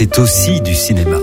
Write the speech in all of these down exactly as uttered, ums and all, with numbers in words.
c'est aussi du cinéma.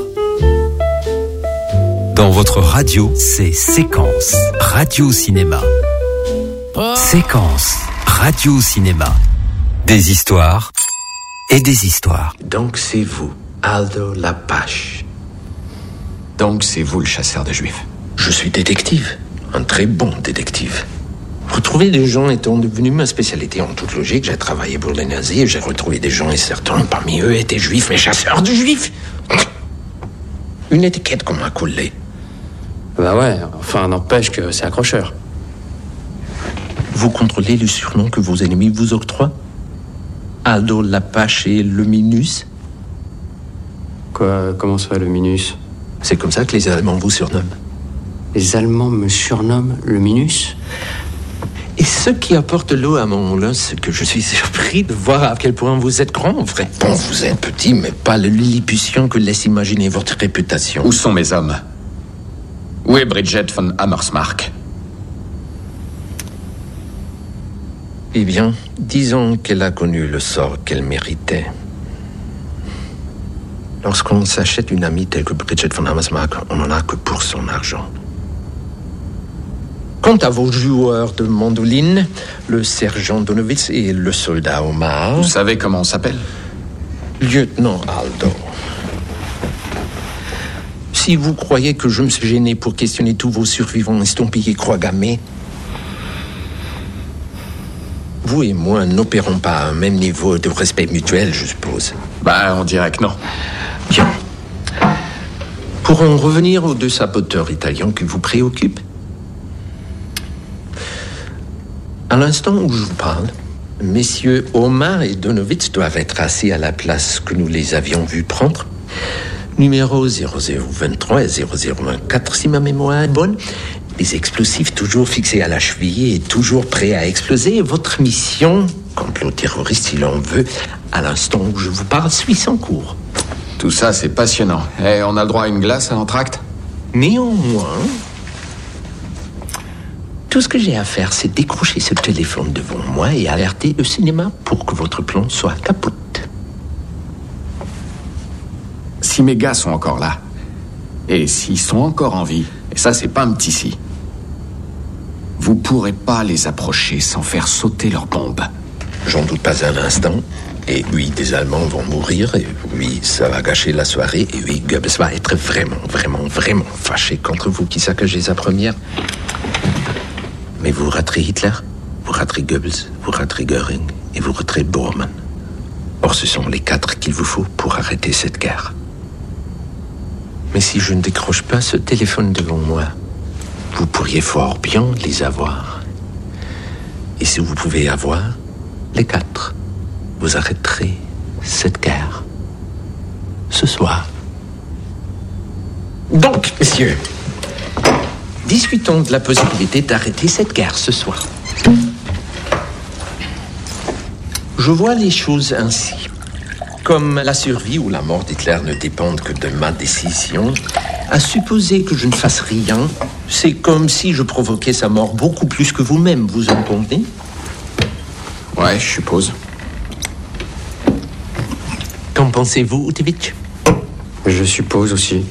Dans votre radio, c'est Séquence, radio-cinéma. Séquence, radio-cinéma. Des histoires et des histoires. Donc c'est vous, Aldo Lapache. Donc c'est vous le chasseur de juifs. Je suis détective, un très bon détective. Retrouver des gens étant devenu ma spécialité en toute logique. J'ai travaillé pour les nazis et j'ai retrouvé des gens et certains parmi eux étaient juifs, mais chasseurs de juifs. Une étiquette qu'on m'a collée. Bah ouais, enfin n'empêche que c'est accrocheur. Vous contrôlez le surnom que vos ennemis vous octroient? Aldo Lapache et le Minus? Quoi, comment ça, le Minus? C'est comme ça que les Allemands vous surnomment. Les Allemands me surnomment le Minus? Et ce qui apporte l'eau à mon moulin, c'est que je suis surpris de voir à quel point vous êtes grand, vrai. Bon, vous êtes petit, mais pas le lilliputien que laisse imaginer votre réputation. Où sont mes hommes? Où est Bridget von Hammersmark? Eh bien, disons qu'elle a connu le sort qu'elle méritait. Lorsqu'on s'achète une amie telle que Bridget von Hammersmark, on n'en a que pour son argent. Quant à vos joueurs de mandoline, le sergent Donowitz et le soldat Omar... Vous savez comment on s'appelle? Lieutenant Aldo. Si vous croyez que je me suis gêné pour questionner tous vos survivants estampillés croix gammée, vous et moi n'opérons pas à un même niveau de respect mutuel, je suppose. Bah, on dirait que non. Bien. Pour en revenir aux deux saboteurs italiens qui vous préoccupent, à l'instant où je vous parle, messieurs Omar et Donowitz doivent être assis à la place que nous les avions vus prendre. Numéro zéro zéro vingt-trois et zéro zéro vingt-quatre, si ma mémoire est bonne. Les explosifs toujours fixés à la cheville et toujours prêts à exploser. Et votre mission, complot terroriste si l'on veut, à l'instant où je vous parle, suit son cours. Tout ça, c'est passionnant. Et on a le droit à une glace à l'entracte? Néanmoins, tout ce que j'ai à faire, c'est décrocher ce téléphone devant moi et alerter le cinéma pour que votre plan soit capote. Si mes gars sont encore là, et s'ils sont encore en vie, et ça, c'est pas un petit si, vous pourrez pas les approcher sans faire sauter leurs bombes. J'en doute pas un instant. Et oui, des Allemands vont mourir, et oui, ça va gâcher la soirée, et oui, Goebbels va être vraiment, vraiment, vraiment fâché contre vous qui saccagez sa première. Mais vous raterez Hitler, vous raterez Goebbels, vous raterez Göring, et vous raterez Bormann. Or, ce sont les quatre qu'il vous faut pour arrêter cette guerre. Mais si je ne décroche pas ce téléphone devant moi, vous pourriez fort bien les avoir. Et si vous pouvez avoir les quatre, vous arrêterez cette guerre ce soir. Donc, messieurs, discutons de la possibilité d'arrêter cette guerre ce soir. Je vois les choses ainsi. Comme la survie ou la mort d'Hitler ne dépendent que de ma décision, à supposer que je ne fasse rien, c'est comme si je provoquais sa mort beaucoup plus que vous-même, vous en convenez? Ouais, je suppose. Qu'en pensez-vous, Utevich? Je suppose aussi.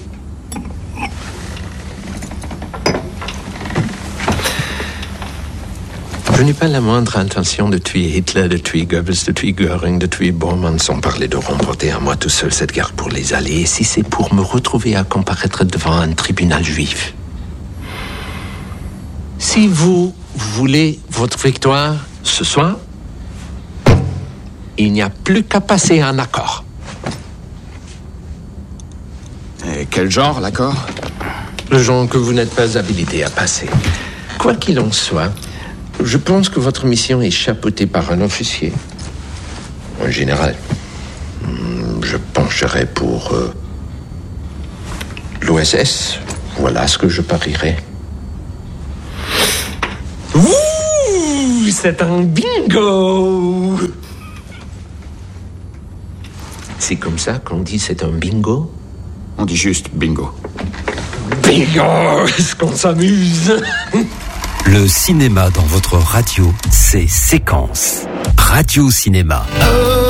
Je n'ai pas la moindre intention de tuer Hitler, de tuer Goebbels, de tuer Göring, de tuer Bormann, sans parler de remporter à moi tout seul cette guerre pour les Alliés, si c'est pour me retrouver à comparaître devant un tribunal juif. Si vous voulez votre victoire ce soir, il n'y a plus qu'à passer un accord. Et quel genre, l'accord? Le genre que vous n'êtes pas habilité à passer. Quoi qu'il en soit, je pense que votre mission est chapeautée par un officier. Un général. Je pencherai pour euh, l'O S S. Voilà ce que je parierais. Ouh, c'est un bingo! C'est comme ça qu'on dit c'est un bingo? On dit juste bingo. Bingo! Est-ce qu'on s'amuse? Le cinéma dans votre radio, c'est Séquence. Radio-cinéma. Oh.